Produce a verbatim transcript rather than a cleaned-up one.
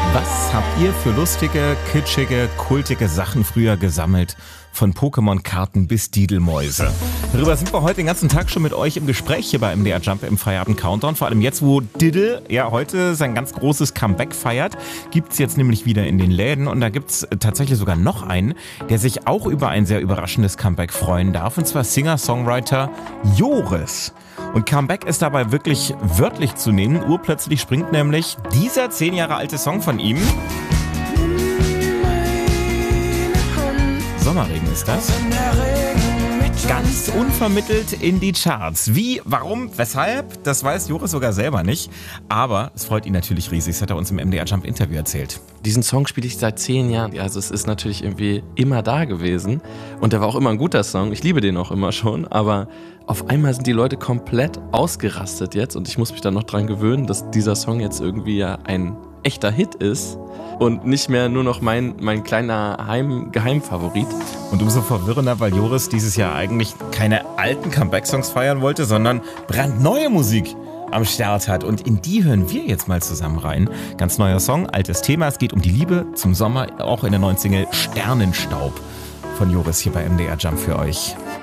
Was habt ihr für lustige, kitschige, kultige Sachen früher gesammelt? Von Pokémon-Karten bis Diedelmäuse. Darüber sind wir heute den ganzen Tag schon mit euch im Gespräch hier bei M D R Jump im Feierabend-Countdown. Vor allem jetzt, wo Diddle ja heute sein ganz großes Comeback feiert, gibt's jetzt nämlich wieder in den Läden. Und da gibt's tatsächlich sogar noch einen, der sich auch über ein sehr überraschendes Comeback freuen darf. Und zwar Singer-Songwriter Joris. Und Comeback ist dabei wirklich wörtlich zu nehmen. Urplötzlich springt nämlich dieser zehn Jahre alte Song von ihm. Sommerregen ist das. Ganz unvermittelt in die Charts. Wie, warum, weshalb, das weiß Joris sogar selber nicht. Aber es freut ihn natürlich riesig, das hat er uns im M D R Jump Interview erzählt. Diesen Song spiele ich seit zehn Jahren. Also es ist natürlich irgendwie immer da gewesen. Und der war auch immer ein guter Song. Ich liebe den auch immer schon. Aber auf einmal sind die Leute komplett ausgerastet jetzt. Und ich muss mich dann noch dran gewöhnen, dass dieser Song jetzt irgendwie ja ein echter Hit ist. Und nicht mehr nur noch mein, mein kleiner Heim, Geheimfavorit. Und umso verwirrender, weil Joris dieses Jahr eigentlich keine alten Comeback-Songs feiern wollte, sondern brandneue Musik am Start hat. Und in die hören wir jetzt mal zusammen rein. Ganz neuer Song, altes Thema. Es geht um die Liebe zum Sommer, auch in der neuen Single Sternenstaub von Joris hier bei M D R Jump für euch.